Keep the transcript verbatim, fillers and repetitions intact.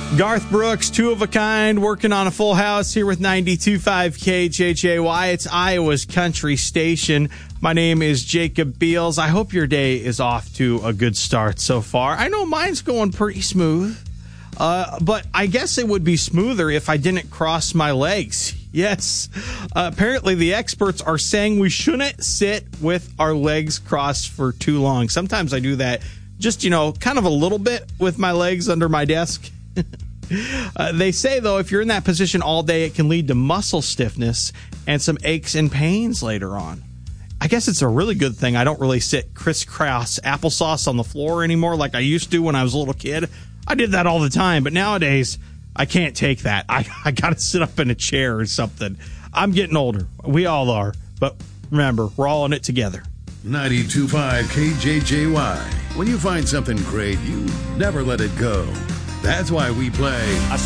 Garth Brooks, two of a kind, working on a full house here with ninety-two point five K J J Y. It's Iowa's country station. My name is Jacob Beals. I hope your day is off to a good start so far. I know mine's going pretty smooth, uh, but I guess it would be smoother if I didn't cross my legs. Yes, uh, apparently the experts are saying we shouldn't sit with our legs crossed for too long. Sometimes I do that just, you know, kind of a little bit with my legs under my desk. Uh, they say, though, if you're in that position all day, it can lead to muscle stiffness and some aches and pains later on. I guess it's a really good thing I don't really sit crisscross applesauce on the floor anymore like I used to when I was a little kid. I did that all the time, but nowadays I can't take that. I, I got to sit up in a chair or something. I'm getting older. We all are. But remember, we're all in it together. ninety-two point five K J J Y. When you find something great, you never let it go. That's why we play